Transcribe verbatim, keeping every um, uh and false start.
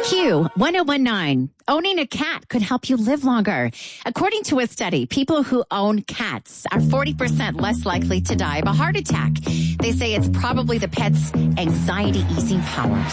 Q one oh one nine. Owning a cat could help you live longer. According to a study, people who own cats are forty percent less likely to die of a heart attack. They say it's probably the pet's anxiety-easing powers.